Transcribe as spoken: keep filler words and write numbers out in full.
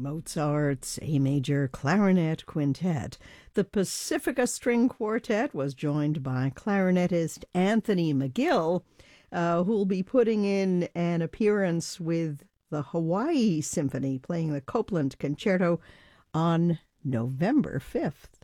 Mozart's A Major Clarinet Quintet. The Pacifica String Quartet was joined by clarinetist Anthony McGill, uh, who'll be putting in an appearance with the Hawaii Symphony, playing the Copland Concerto on November fifth.